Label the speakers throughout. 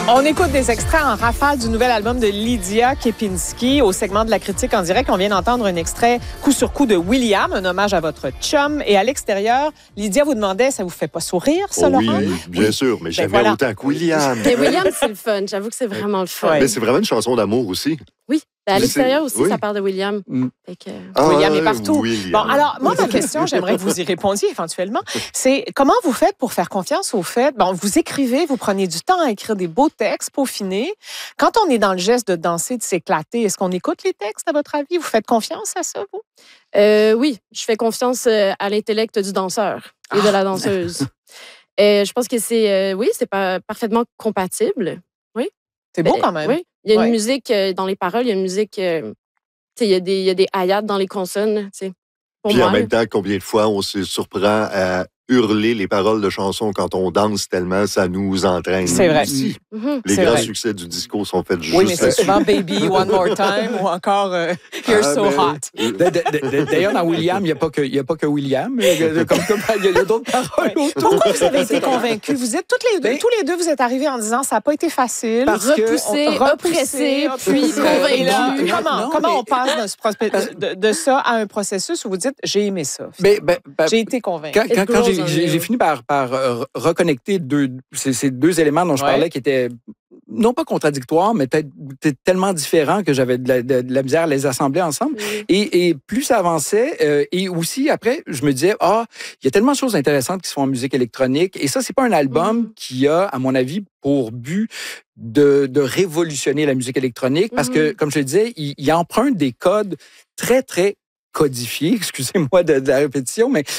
Speaker 1: On écoute des extraits en rafale du nouvel album de Lydia Kepinski. Au segment de la critique en direct, on vient d'entendre un extrait coup sur coup de William, un hommage à votre chum. Et à l'extérieur, Lydia vous demandait, ça vous fait pas sourire, ça, Laurent?
Speaker 2: Oui, bien sûr, mais j'aimais autant que William.
Speaker 3: Mais William, c'est le fun. J'avoue que c'est vraiment le fun.
Speaker 2: Mais c'est vraiment une chanson d'amour aussi.
Speaker 3: Oui. À l'extérieur aussi, ça parle de William. Fait que...
Speaker 1: William est partout.
Speaker 2: William.
Speaker 1: Bon, alors, moi, ma question, j'aimerais que vous y répondiez éventuellement, c'est comment vous faites pour faire confiance au fait, bon, vous écrivez, vous prenez du temps à écrire des beaux textes peaufinés. Quand on est dans le geste de danser, de s'éclater, est-ce qu'on écoute les textes, à votre avis? Vous faites confiance à ça, vous?
Speaker 3: Oui, je fais confiance à l'intellect du danseur et de la danseuse. Je pense que c'est parfaitement compatible. Oui.
Speaker 1: C'est beau quand même.
Speaker 3: Oui. Il y a une musique dans les paroles, il y a une musique, il y a des hayats dans les consonnes.
Speaker 2: Puis en même temps, combien de fois on se surprend à hurler les paroles de chansons quand on danse tellement, ça nous entraîne.
Speaker 1: C'est vrai.
Speaker 2: Aussi.
Speaker 3: Mm-hmm.
Speaker 2: Les grands succès du disco sont faits juste
Speaker 1: oui, mais c'est
Speaker 2: là-dessus.
Speaker 1: souvent Baby, One More Time ou encore You're So Hot.
Speaker 4: D'ailleurs, dans William, il n'y a pas que William. Il y a d'autres paroles autour.
Speaker 1: Pourquoi vous avez été convaincus? Vous êtes tous les deux, vous êtes arrivés en disant ça n'a pas été facile.
Speaker 3: Repoussé, oppressé, puis convaincu.
Speaker 1: Comment on passe de ça à un processus où vous dites j'ai aimé ça? J'ai été convaincu.
Speaker 4: Quand j'ai fini par reconnecter ces deux éléments dont je parlais qui étaient non pas contradictoires, mais peut-être tellement différents que j'avais de la misère à les assembler ensemble. Et plus ça avançait, et aussi après, je me disais, il y a tellement de choses intéressantes qui se font en musique électronique. Et ça, c'est pas un album qui a, à mon avis, pour but de révolutionner la musique électronique, parce que, comme je le disais, il emprunte des codes très, très codifié, excusez-moi de la répétition, mais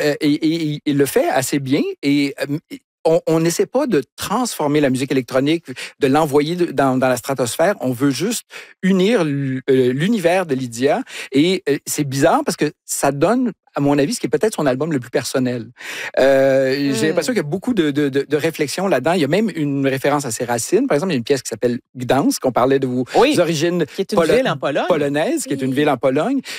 Speaker 4: il le fait assez bien et on n'essaie pas de transformer la musique électronique, de l'envoyer dans la stratosphère. On veut juste unir l'univers de Lydia et c'est bizarre parce que ça donne, à mon avis, ce qui est peut-être son album le plus personnel. J'ai l'impression qu'il y a beaucoup de réflexions là-dedans. Il y a même une référence à ses racines. Par exemple, il y a une pièce qui s'appelle Gdansk, qu'on parlait de vos origines
Speaker 1: qui est une ville en Pologne.
Speaker 4: polonaises, qui est une ville en Pologne.